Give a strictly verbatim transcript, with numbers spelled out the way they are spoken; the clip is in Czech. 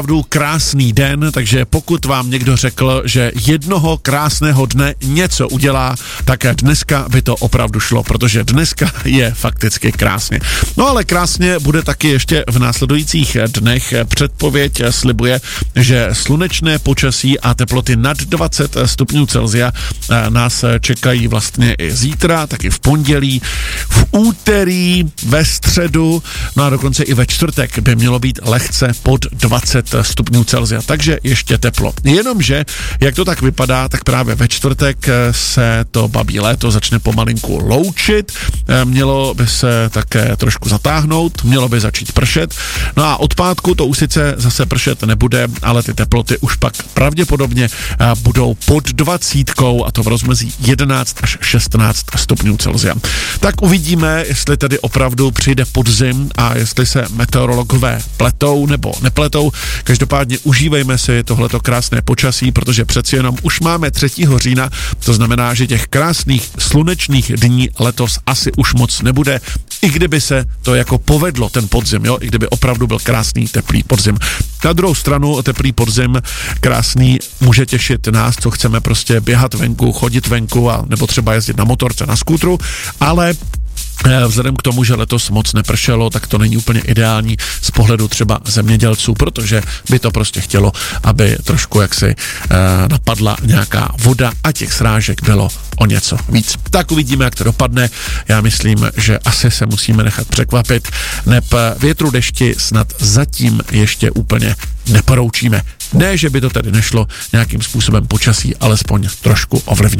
opravdu krásný den, takže pokud vám někdo řekl, že jednoho krásného dne něco udělá, tak dneska by to opravdu šlo, protože dneska je fakticky krásně. No ale krásně bude taky ještě v následujících dnech. Předpověď slibuje, že slunečné počasí a teploty nad dvacet stupňů Celsia nás čekají vlastně i zítra, taky v pondělí, v úterý, ve středu, no a dokonce i ve čtvrtek by mělo být lehce pod dvacet stupňů Celsia, takže ještě teplo. Jenomže, jak to tak vypadá, tak právě ve čtvrtek se to babí léto začne pomalinku loučit, mělo by se také trošku zatáhnout, mělo by začít pršet, no a od pátku to už sice zase pršet nebude, ale ty teploty už pak pravděpodobně budou pod dvacítkou a to v rozmezí jedenáct až šestnáct stupňů Celsia. Tak uvidíme, jestli tedy opravdu přijde podzim a jestli se meteorologové pletou nebo nepletou. Každopádně užívejme si tohleto krásné počasí, protože přeci jenom už máme třetího října, to znamená, že těch krásných slunečných dní letos asi už moc nebude, i kdyby se to jako povedlo, ten podzim, jo, i kdyby opravdu byl krásný teplý podzim. Na druhou stranu teplý podzim krásný může těšit nás, co chceme prostě běhat venku, chodit venku a nebo třeba jezdit na motorce, na skútru, ale vzhledem k tomu, že letos moc nepršelo, tak to není úplně ideální z pohledu třeba zemědělců, protože by to prostě chtělo, aby trošku jaksi e, napadla nějaká voda a těch srážek bylo o něco víc. Tak uvidíme, jak to dopadne. Já myslím, že asi se musíme nechat překvapit, neb větru dešti snad zatím ještě úplně neporoučíme. Ne, že by to tedy nešlo nějakým způsobem počasí alespoň trošku ovlivňovat.